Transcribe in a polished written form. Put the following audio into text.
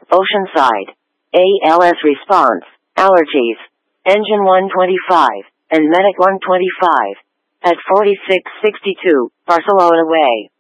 Oceanside. ALS response, allergies. Engine 125, and Medic 125. At 4662, Barcelona Way.